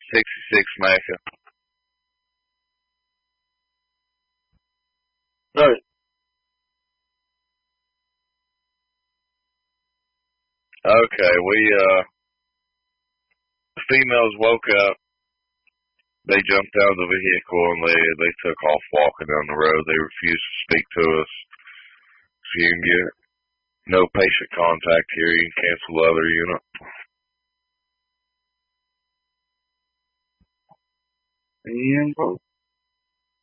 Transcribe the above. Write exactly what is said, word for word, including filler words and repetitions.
sixty-six Mecca. Right. Okay, we, uh, the females woke up. They jumped out of the vehicle and they, they took off walking down the road. They refused to speak to us. So you can get no patient contact here. You can cancel the other unit. Yeah.